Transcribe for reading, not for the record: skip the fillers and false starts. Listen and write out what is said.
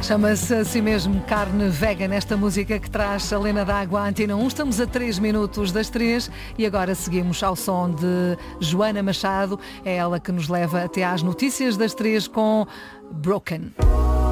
Chama-se assim mesmo Carne Vegan, esta música que traz a Lena d'Água à Antena 1. Estamos a 3 minutos das 3 e agora seguimos ao som de Joana Machado. É ela que nos leva até às notícias das 3 com Broken.